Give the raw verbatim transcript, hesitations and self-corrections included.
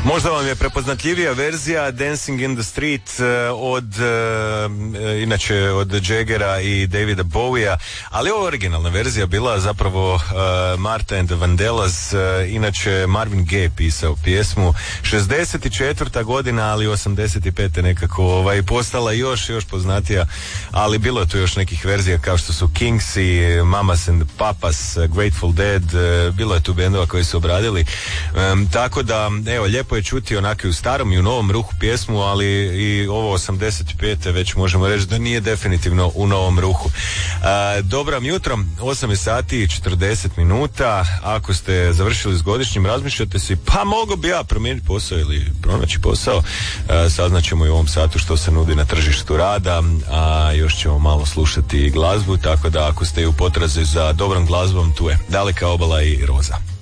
Možda vam je prepoznatljivija verzija Dancing in the Street od uh, inače od Jaggera i Davida Bowija, ali ova originalna verzija bila zapravo uh, Martha and the Vandellas, uh, inače Marvin Gaye pisao pjesmu. šezdeset četvrta godina, ali osamdeset pete nekako ovaj, postala još još poznatija, ali bilo je tu još nekih verzija kao što su Kingsi, Mamas and the Papas, Grateful Dead, uh, bilo je tu bendova koji su obradili, um, tako da evo, lijepo je čuti onako i u starom i u novom ruhu pjesmu, ali i ovo osamdeset pete već možemo reći da nije definitivno u novom ruhu. Uh, dobro vam jutro, osam je sati i četrdeset minuta. Ako ste završili s godišnjim, razmišljate si pa mogu bi ja promijeniti posao ili pronaći posao. Uh, saznaćemo i u ovom satu što se nudi na tržištu rada, a još ćemo malo slušati glazbu, tako da ako ste u potrazi za dobrom glazbom, tu je Daleka obala i Roza.